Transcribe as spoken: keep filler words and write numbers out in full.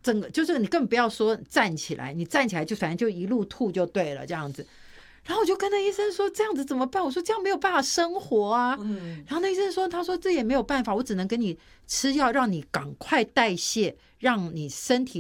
整个就是你根本不要说站起来，你站起来就反正就一路吐就对了这样子。然后我就跟那医生说这样子怎么办，我说这样没有办法生活啊、嗯、然后那医生说他说这也没有办法，我只能跟你吃药让你赶快代谢，让你身体